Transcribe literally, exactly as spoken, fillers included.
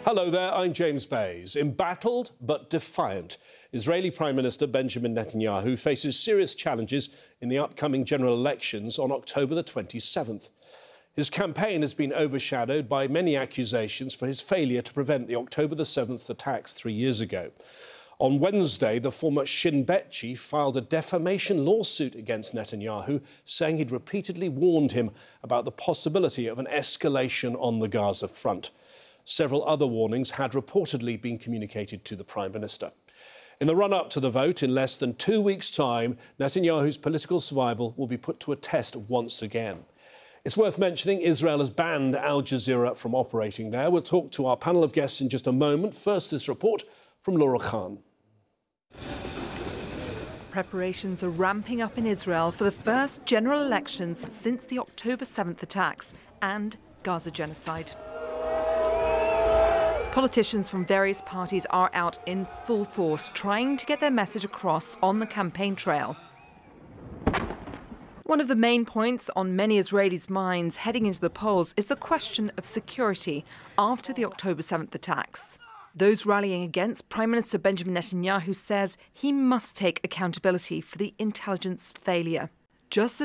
Hello there, I'm James Bays. Embattled but defiant, Israeli Prime Minister Benjamin Netanyahu faces serious challenges in the upcoming general elections on October the twenty-seventh. His campaign has been overshadowed by many accusations for his failure to prevent the October the seventh attacks three years ago. On Wednesday, the former Shin Bet chief filed a defamation lawsuit against Netanyahu, saying he'd repeatedly warned him about the possibility of an escalation on the Gaza front. Several other warnings had reportedly been communicated to the Prime Minister. In the run-up to the vote, in less than two weeks' time, Netanyahu's political survival will be put to a test once again. It's worth mentioning Israel has banned Al Jazeera from operating there. We'll talk to our panel of guests in just a moment. First, this report from Laura Khan. Preparations are ramping up in Israel for the first general elections since the October seventh attacks and Gaza genocide. Politicians from various parties are out in full force, trying to get their message across on the campaign trail. One of the main points on many Israelis' minds heading into the polls is the question of security after the October seventh attacks. Those rallying against Prime Minister Benjamin Netanyahu says he must take accountability for the intelligence failure. Just